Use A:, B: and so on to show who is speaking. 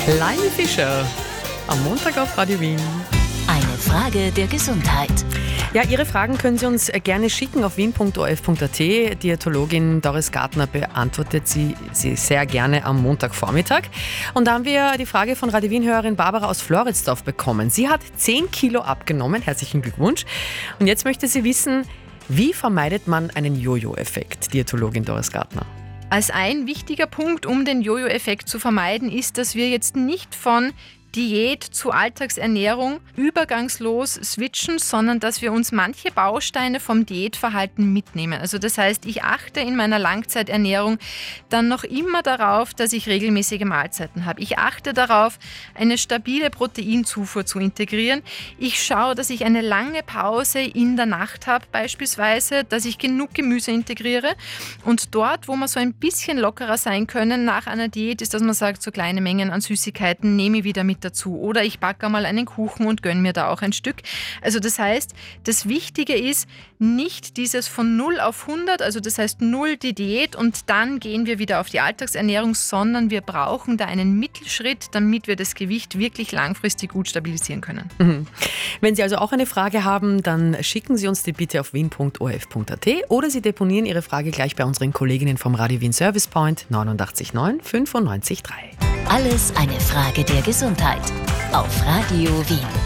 A: Kleine Fischer am Montag auf Radio Wien.
B: Eine Frage der Gesundheit.
A: Ja, Ihre Fragen können Sie uns gerne schicken auf wien.orf.at. Diätologin Doris Gartner beantwortet sie sehr gerne am Montagvormittag. Und da haben wir die Frage von Radio Wien-Hörerin Barbara aus Floridsdorf bekommen. Sie hat 10 Kilo abgenommen. Herzlichen Glückwunsch. Und jetzt möchte sie wissen, wie vermeidet man einen Jojo-Effekt? Diätologin Doris Gartner.
C: Als ein wichtiger Punkt, um den Jojo-Effekt zu vermeiden, ist, dass wir jetzt nicht von Diät zu Alltagsernährung übergangslos switchen, sondern dass wir uns manche Bausteine vom Diätverhalten mitnehmen. Also das heißt, ich achte in meiner Langzeiternährung dann noch immer darauf, dass ich regelmäßige Mahlzeiten habe. Ich achte darauf, eine stabile Proteinzufuhr zu integrieren. Ich schaue, dass ich eine lange Pause in der Nacht habe beispielsweise, dass ich genug Gemüse integriere. Und dort, wo wir so ein bisschen lockerer sein können nach einer Diät, ist, dass man sagt, so kleine Mengen an Süßigkeiten nehme ich wieder mit dazu. Oder ich backe mal einen Kuchen und gönne mir da auch ein Stück. Also das heißt, das Wichtige ist nicht dieses von 0 auf 100, also das heißt 0 die Diät und dann gehen wir wieder auf die Alltagsernährung, sondern wir brauchen da einen Mittelschritt, damit wir das Gewicht wirklich langfristig gut stabilisieren können.
A: Wenn Sie also auch eine Frage haben, dann schicken Sie uns die bitte auf wien.orf.at oder Sie deponieren Ihre Frage gleich bei unseren Kolleginnen vom Radio Wien Service Point 89.9 95.3.
B: Alles eine Frage der Gesundheit. Auf Radio Wien.